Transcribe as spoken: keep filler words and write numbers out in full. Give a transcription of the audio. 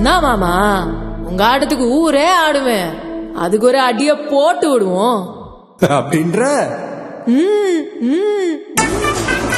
என்ன மாமா, உங்க ஆட்டத்துக்கு ஊரே ஆடுவேன். அதுக்கு ஒரு அடிய போட்டு விடுவோம் அப்படின்ற. ம், ம்.